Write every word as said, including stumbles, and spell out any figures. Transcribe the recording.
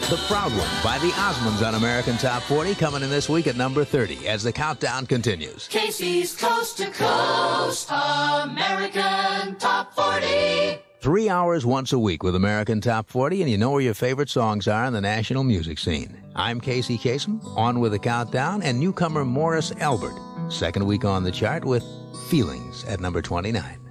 The Proud One by the Osmonds on American Top forty, coming in this week at number thirty as the countdown continues. Casey's Coast to Coast American Top forty. Three hours once a week with American Top forty, and you know where your favorite songs are in the national music scene. I'm Casey Kasem, on with the countdown, and newcomer Morris Albert, second week on the chart with Feelings at number twenty-nine.